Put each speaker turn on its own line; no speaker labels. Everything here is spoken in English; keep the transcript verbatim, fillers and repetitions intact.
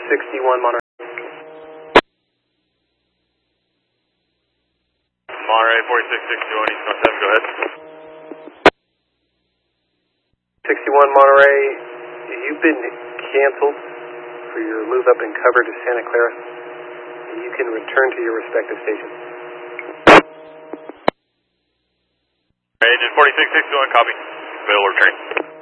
sixty-one Monterey.
Monterey forty-six sixty-one, East one seven, go ahead.
sixty-one Monterey, you've been canceled for your move up and cover to Santa Clara. You can return to your respective stations.
Agent forty-six sixty-one, copy. Available return.